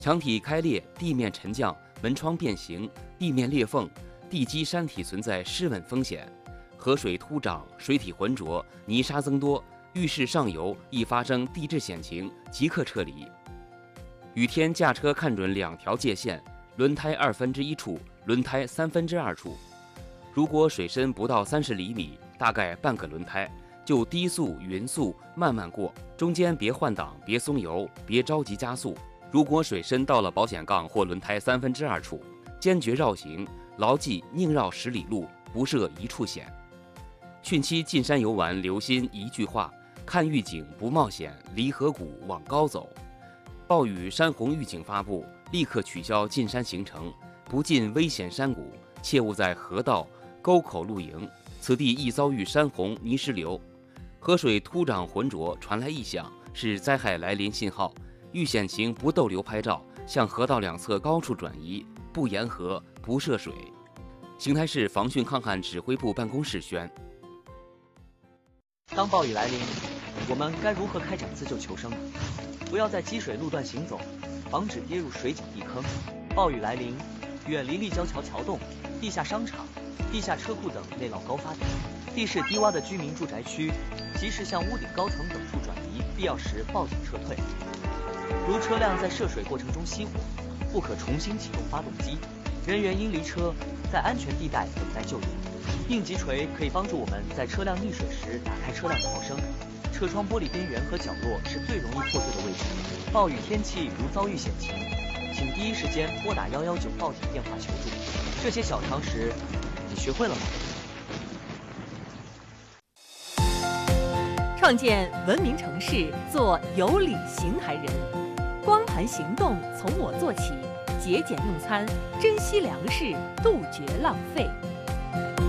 墙体开裂、地面沉降、门窗变形、地面裂缝、地基山体存在失稳风险。河水突涨、水体浑浊、泥沙增多，浴室上游易发生地质险情，即刻撤离。雨天驾车看准2条界限：轮胎1/2处、轮胎2/3处。如果水深不到30厘米，大概半个轮胎，就低速、匀速慢慢过，中间别换挡、别松油、别着急加速。如果水深到了保险杠或轮胎2/3处，坚决绕行，牢记宁绕10里路，不涉1处险。汛期进山游玩，留心一句话：看预警不冒险，离河谷往高走。暴雨山洪预警发布，立刻取消进山行程，不进危险山谷，切勿在河道、沟口露营，此地易遭遇山洪泥石流。河水突涨浑浊，传来异响，是灾害来临信号。遇险情不逗留拍照，向河道2侧高处转移，不沿河，不涉水。邢台市防汛抗旱指挥部办公室宣。 当暴雨来临，我们该如何开展自救求生呢？不要在积水路段行走，防止跌入水井地坑。暴雨来临，远离立交桥桥洞、地下商场、地下车库等内涝高发点。地势低洼的居民住宅区，及时向屋顶高层等处转移，必要时报警撤退。如车辆在涉水过程中熄火，不可重新启动发动机，人员应离车，在安全地带等待救援。应急锤可以帮助我们在车辆溺水时打开车辆逃生。车窗玻璃边缘和角落是最容易破碎的位置。暴雨天气如遭遇险情，请第一时间拨打119报警电话求助。这些小常识，你学会了吗？ 创建文明城市，做有理行台人。光盘行动从我做起，节俭用餐，珍惜粮食，杜绝浪费。